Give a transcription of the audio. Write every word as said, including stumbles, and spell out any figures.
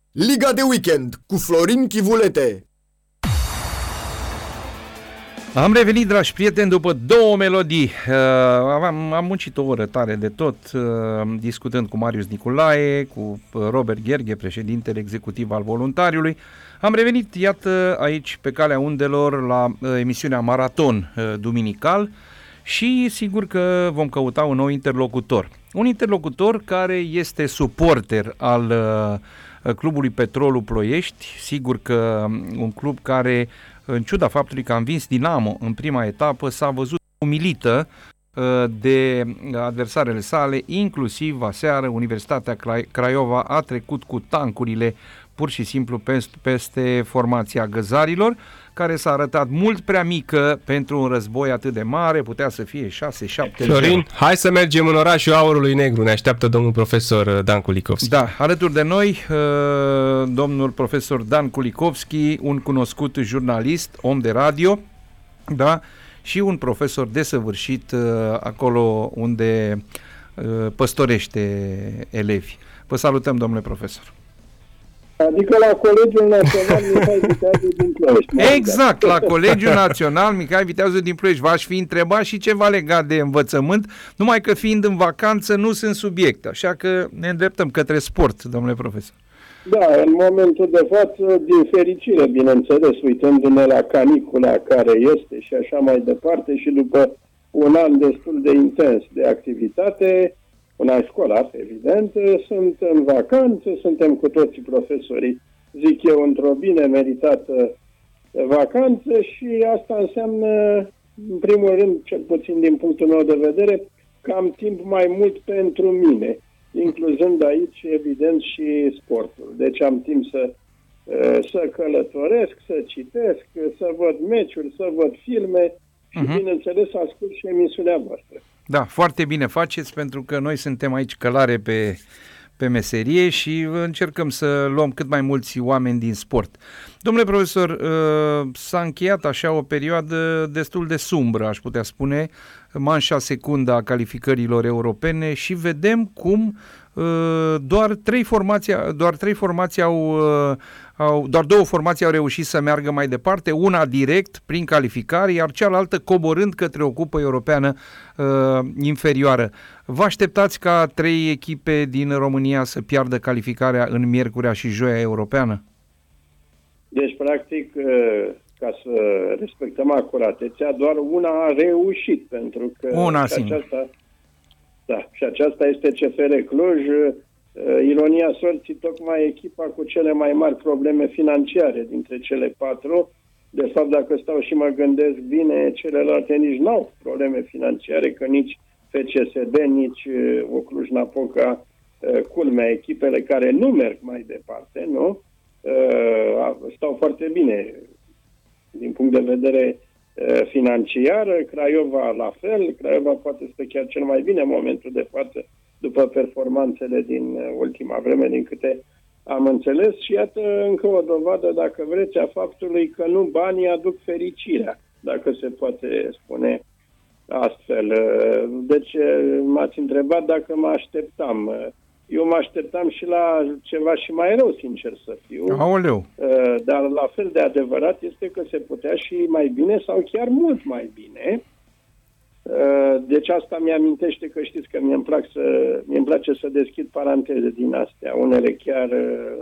Liga de weekend cu Florin Chivulete. Am revenit, dragi prieteni, după două melodii. Uh, am, am muncit o oră tare de tot, uh, discutând cu Marius Nicolae, cu Robert Gherghe, președintele executiv al Voluntariului. Am revenit, iată, aici pe calea undelor la uh, emisiunea Maraton uh, duminical și sigur că vom căuta un nou interlocutor. Un interlocutor care este suporter al uh, clubului Petrolul Ploiești, sigur că un club care, în ciuda faptului că a învins Dinamo în prima etapă, s-a văzut umilită de adversarele sale, inclusiv aseară Universitatea Craiova a trecut cu tancurile pur și simplu peste, peste formația găzarilor, care s-a arătat mult prea mică pentru un război atât de mare, putea să fie șase șapte. Florin, hai să mergem în orașul Aurului Negru, ne așteaptă domnul profesor Dan Kulikovski. Da, alături de noi, domnul profesor Dan Kulikovski, un cunoscut jurnalist, om de radio, da, și un profesor desăvârșit acolo unde păstorește elevi. Vă salutăm, domnule profesor. Adică la Colegiul Național Mihai Viteazu din Ploiești. Exact, la Colegiul Național Mihai Viteazu din Ploiești. V-aș fi întrebat și ceva legat de învățământ, numai că fiind în vacanță nu sunt subiecte, așa că ne îndreptăm către sport, domnule profesor. Da, în momentul de față, din fericire, bineînțeles, uitându-ne la canicula care este și așa mai departe, și după un an destul de intens de activitate, un an școlar, evident, sunt în vacanță, suntem cu toții profesorii, zic eu, într-o bine meritată vacanță și asta înseamnă, în primul rând, cel puțin din punctul meu de vedere, că am timp mai mult pentru mine, incluzând aici, evident, și sportul. Deci am timp să, să călătoresc, să citesc, să văd meciuri, să văd filme și, uh-huh. bineînțeles, să ascult și emisiunea voastră. Da, foarte bine faceți, pentru că noi suntem aici călare pe, pe meserie și încercăm să luăm cât mai mulți oameni din sport. Domnule profesor, s-a încheiat așa o perioadă destul de sumbră, aș putea spune, manșa secundă a calificărilor europene și vedem cum doar trei formații, doar trei formații au, au, doar două formații au reușit să meargă mai departe, una direct prin calificare, iar cealaltă coborând către o cupă europeană uh, inferioară. Vă așteptați ca trei echipe din România să piardă calificarea în miercurea și joia europeană? Deci, practic, ca să respectăm acuratețea, doar una a reușit, pentru că una și aceasta, da, și aceasta este C F R Cluj. Ironia sorții, tocmai echipa cu cele mai mari probleme financiare dintre cele patru. De fapt, dacă stau și mă gândesc bine, celelalte nici n-au probleme financiare, că nici F C S B, nici Cluj-Napoca, culmea, echipele care nu merg mai departe, nu? Stau foarte bine din punct de vedere financiar. Craiova la fel, Craiova poate să chiar cel mai bine în momentul de față după performanțele din ultima vreme, din câte am înțeles, și iată încă o dovadă, dacă vreți, a faptului că nu banii aduc fericirea, dacă se poate spune astfel. Deci m-ați întrebat dacă mă așteptam. Eu mă așteptam și la ceva și mai rău, sincer să fiu. Aoleu. Dar la fel de adevărat este că se putea și mai bine sau chiar mult mai bine. Deci asta mi-amintește că știți că mi-mi plac să, mi-mi place să deschid paranteze din astea, unele chiar